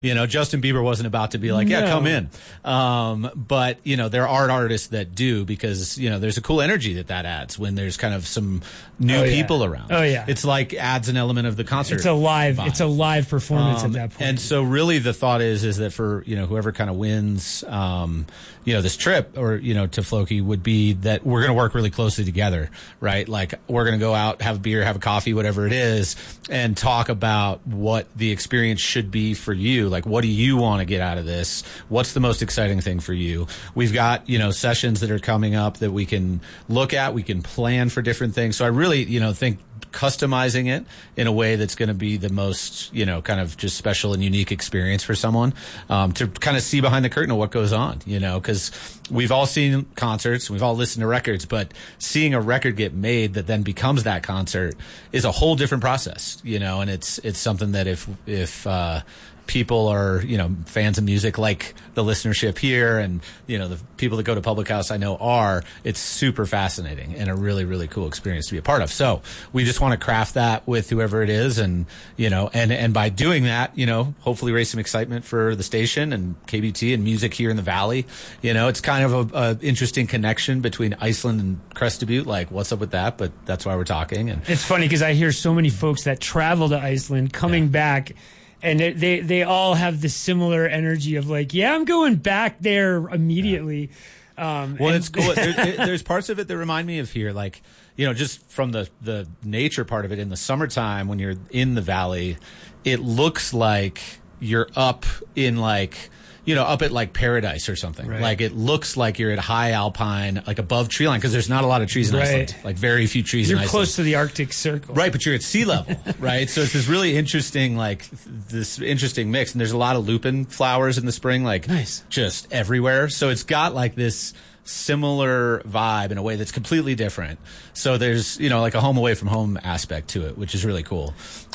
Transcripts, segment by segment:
Justin Bieber wasn't about to be like, yeah, come in. But, there are artists that do because, there's a cool energy that adds when there's kind of some new people around. Oh, yeah. It's like adds an element of the concert. It's a live performance at that point. And so really the thought is that for, whoever kind of wins, this trip or, to Floki would be that we're going to work really closely together, right? Like we're going to go out, have a beer, have a coffee, whatever it is, and talk about what the experience should be for you. Like, what do you want to get out of this? What's the most exciting thing for you? We've got, sessions that are coming up that we can look at. We can plan for different things. So I really, think customizing it in a way that's going to be the most, kind of just special and unique experience for someone, to kind of see behind the curtain of what goes on, because we've all seen concerts, we've all listened to records, but seeing a record get made that then becomes that concert is a whole different process, and it's something that if people are, fans of music like the listenership here and, the people that go to Public House I know it's super fascinating and a really, really cool experience to be a part of. So we just want to craft that with whoever it is and, and by doing that, hopefully raise some excitement for the station and KBT and music here in the Valley. It's kind of a interesting connection between Iceland and Crested Butte. Like, what's up with that? But that's why we're talking. And it's funny because I hear so many folks that travel to Iceland coming back. And they all have this similar energy of like, yeah, I'm going back there immediately. It's cool. There's parts of it that remind me of here, like, just from the nature part of it in the summertime when you're in the valley, it looks like you're up in like, up at like Paradise or something. Right. Like it looks like you're at high alpine, like above tree line, because there's not a lot of trees in Iceland. Like very few trees in Iceland. You're close to the Arctic Circle. Right, but you're at sea level, right? So it's this really interesting, this interesting mix. And there's a lot of lupin flowers in the spring, just everywhere. So it's got like this similar vibe in a way that's completely different. So there's, like a home away from home aspect to it, which is really cool.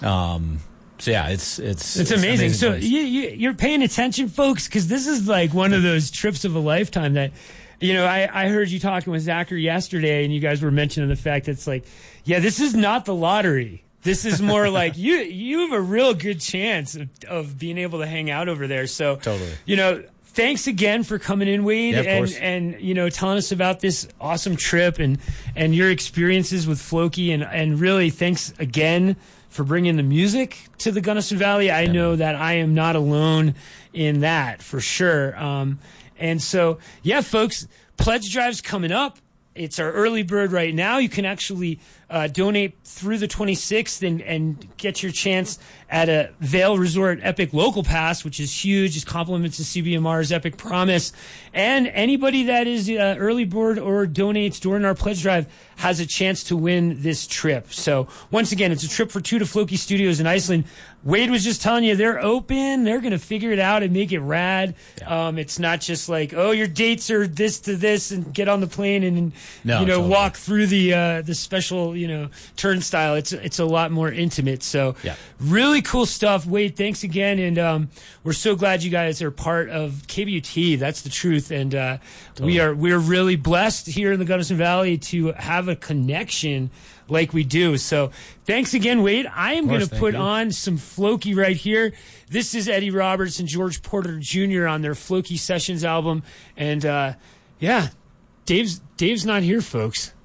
So yeah, it's amazing. So you're paying attention, folks, because this is like one of those trips of a lifetime that, I heard you talking with Zachary yesterday, and you guys were mentioning the fact that it's like, yeah, this is not the lottery. This is more like you have a real good chance of being able to hang out over there. So totally, thanks again for coming in, Wade, and telling us about this awesome trip and your experiences with Floki, and really thanks again for bringing the music to the Gunnison Valley. I know that I am not alone in that, for sure. And so, yeah, folks, Pledge Drive's coming up. It's our early bird right now. You can actually donate through the 26th and get your chance at a Vail Resort Epic Local Pass, which is huge. It's compliments to CBMR's Epic Promise. And anybody that is early bird or donates during our Pledge Drive has a chance to win this trip. So once again, it's a trip for two to Floki Studios in Iceland. Wade was just telling you they're open. They're going to figure it out and make it rad. Yeah. It's not just like, oh, your dates are this to this and get on the plane and totally walk through the special turnstile. It's a lot more intimate. So really cool stuff. Wade, thanks again, and we're so glad you guys are part of KBUT. That's the truth, and we're really blessed here in the Gunnison Valley to have a connection like we do. So thanks again, Wade. I am going to put on some Floki right here. This is Eddie Roberts and George Porter Jr. on their Floki Sessions album, and Dave's not here, folks.